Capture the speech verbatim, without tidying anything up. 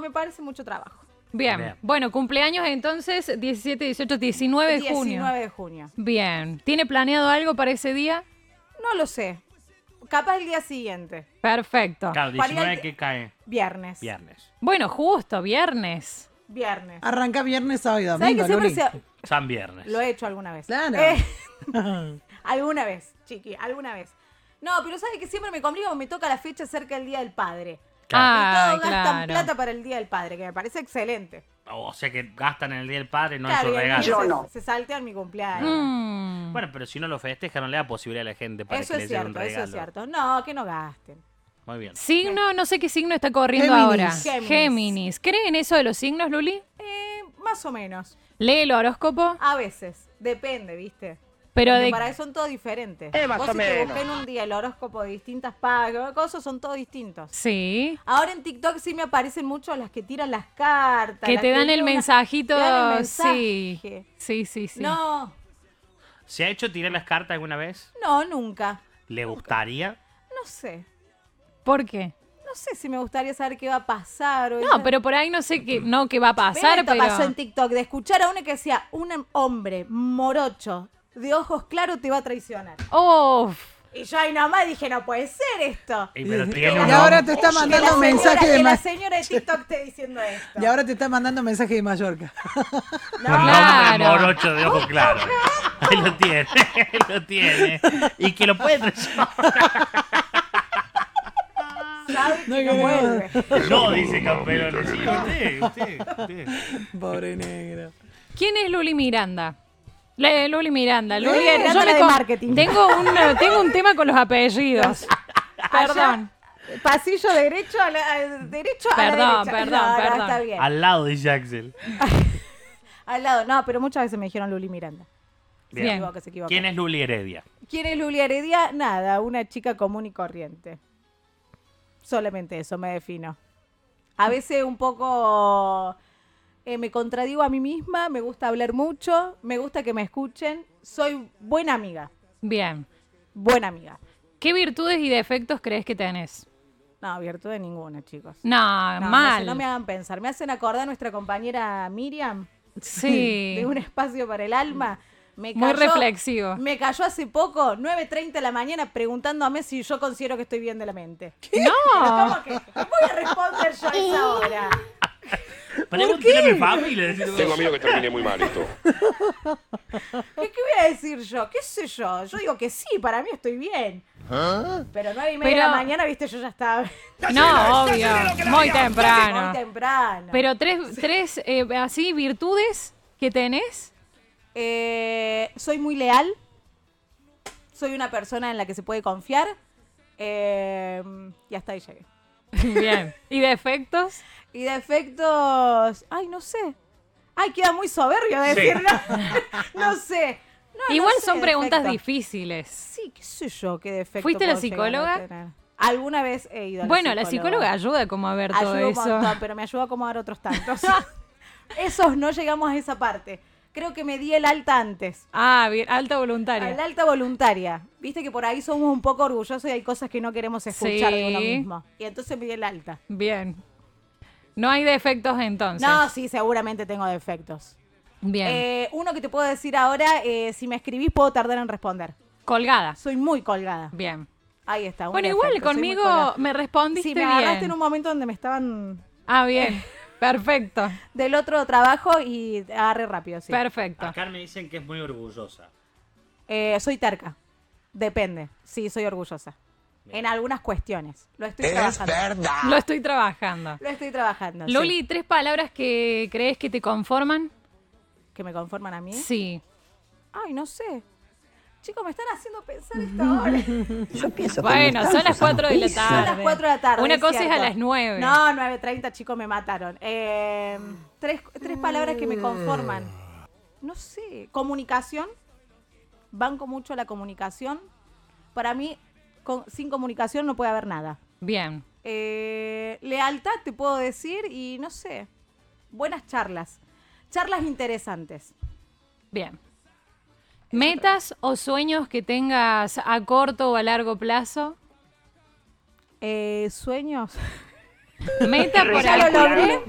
me parece mucho trabajo. Bien. Bien. Bueno, cumpleaños entonces diecisiete, dieciocho, diecinueve de junio. diecinueve de junio. Bien. ¿Tiene planeado algo para ese día? No lo sé. Capaz el día siguiente. Perfecto. Claro, diecinueve que cae. Viernes. Viernes. Bueno, justo, viernes. Viernes. Arranca viernes, sábado y ¿Sabes domingo, que siempre Luli. se... San Viernes. Lo he hecho alguna vez. Claro. Eh, alguna vez, chiqui, alguna vez. No, pero ¿sabes que siempre me complica porque me toca la fecha cerca del Día del Padre? Claro. Ah, Y todos gastan claro. plata para el Día del Padre, que me parece excelente. O sea que gastan en el Día del Padre, no Claro, en y su el regalo. mío Yo se, no. se saltean mi cumpleaños. Mm. Bueno, pero si no lo festeja, no le da posibilidad a la gente para Eso que es le lleve un cierto, regalo. eso es cierto. No, que no gasten. Muy bien. Signo, no sé qué signo está corriendo Géminis. ahora. Géminis. Géminis. ¿Cree en eso de los signos, Luli? Eh, más o menos. ¿Lee el horóscopo? A veces. Depende, ¿viste? Pero Porque de... para eso son todos diferentes. Eh, más Vos o si te menos. busqué en un día el horóscopo de distintas pagas, cosas, son todos distintos. Sí. Ahora en TikTok sí me aparecen mucho las que tiran las cartas. Que las te dan el tiran una- mensajito. te dan el Sí. mensaje. Sí, sí, sí. No, ¿Se ha hecho tirar las cartas alguna vez? no, nunca. ¿Le gustaría? No sé. ¿Por qué? No sé si me gustaría saber qué va a pasar. O No, esa- pero por ahí no sé qué, no qué va a pasar, Esto pero... pasó en TikTok de escuchar a uno que decía, un hombre morocho de ojos claros te va a traicionar. Uf. Y yo ahí nomás dije, no puede ser esto. Y, pero Y tiene un ahora hombre- te está Que la mandando señora- mensaje que de la Ma- señora de TikTok esté diciendo esto. Y ahora te está mandando mensaje de Mallorca. Un No, hombre Claro. morocho de ojos claros. Ahí lo tiene, ahí lo tiene. Y que lo puede traicionar. sabe No que no queremos. vuelve. No, dice Campeón. Sí, usted, usted, usted. Pobre negro. ¿Quién es Luli Miranda? Le- Luli Miranda. Luli, Luli Miranda, yo la me de con- marketing. Tengo un, tengo un tema con los apellidos. Perdón. Allá, pasillo derecho a la, a- derecho a Perdón, la derecha. perdón, No, no, perdón. está bien. Al lado, dice Axel. Al lado, no, pero muchas veces me dijeron Luli Miranda. Bien. Se equivoca, se equivoca. ¿Quién es Luli Heredia? ¿Quién es Luli Heredia? Nada, una chica común y corriente. Solamente eso me defino. A veces un poco eh, me contradigo a mí misma, me gusta hablar mucho, me gusta que me escuchen. Soy buena amiga, Bien. buena amiga. ¿Qué virtudes y defectos crees que tenés? No, virtud de ninguna, chicos. No, No, mal. No, sé, no me hagan pensar. Me hacen acordar a nuestra compañera Miriam Sí. de Un Espacio para el Alma. Me Muy cayó- reflexivo. Me cayó hace poco, nueve treinta de la mañana, preguntándome si yo considero que estoy bien de la mente. No. ¿Cómo que? ¿Cómo voy a responder yo a esa hora? Pregúntale a mi familia. decir- Tengo miedo que termine muy mal esto. ¿Qué, qué voy a decir yo? ¿Qué sé yo? Yo digo que sí, para mí estoy bien. Pero nueve y media de Pero- la mañana, viste, yo ya estaba No, obvio. Muy muy temprano. temprano. Pero tres, tres eh, así, virtudes que tenés. Eh, soy muy leal. Soy una persona en la que se puede confiar. Eh, y hasta ahí llegué. Bien. ¿Y defectos? Y defectos. Ay, no sé. Ay, queda muy soberbio decirlo. No sé. No, Igual no sé son preguntas defectos. difíciles. Sí, qué sé yo, qué defecto. ¿Fuiste a la puedo llegar a psicóloga? tener. Alguna vez he ido a la Bueno, psicóloga. la psicóloga ayuda como a ver todo Ayuda un eso. montón, pero me ayuda a acomodar otros tantos. Esos no llegamos a esa parte. Creo que me di el alta antes. Ah, bien, alta voluntaria. Al alta voluntaria. Viste que por ahí somos un poco orgullosos y hay cosas que no queremos escuchar de uno Sí. mismo. Y entonces me di el alta. Bien. No hay defectos entonces. No, sí, seguramente tengo defectos. Bien. Eh, uno que te puedo decir ahora, eh, si me escribís puedo tardar en responder. Colgada. Soy muy colgada. Bien. Ahí está. un Bueno, igual defecto, soy muy conmigo colgada. me respondiste Sí, me agarraste bien. en un momento donde me estaban Ah, bien. Perfecto. del otro trabajo y agarré rápido, sí. Perfecto. Acá me dicen que es muy orgullosa. Eh, soy terca. Depende. Sí, soy orgullosa. En algunas cuestiones. Lo estoy trabajando. Lo estoy trabajando. Lo estoy trabajando. sí. Luli, ¿tres palabras que crees que te conforman? ¿Que me conforman a mí? Sí. Ay, no sé. Chicos, me están haciendo pensar esta hora. Yo pienso Bueno, son las cuatro de la tarde. Son las cuatro de la tarde. Una es cosa es a cierto. las nueve. No, nueve treinta, chicos, me mataron. Eh, tres, tres palabras que me conforman. No sé. Comunicación. Banco mucho la comunicación. Para mí, con- sin comunicación no puede haber nada. Bien. Eh, lealtad, te puedo decir, y no sé. Buenas charlas. Charlas interesantes. Bien. ¿Metas o sueños que tengas a corto o a largo plazo? Eh, sueños. Meta por Ya lo ahí. logré.